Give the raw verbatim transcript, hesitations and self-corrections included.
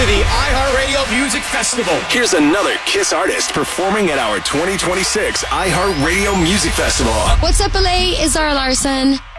to the iHeartRadio Music Festival. Here's another Kiss artist performing at our twenty twenty-six iHeartRadio Music Festival. What's up, L A? It's Zara Larson.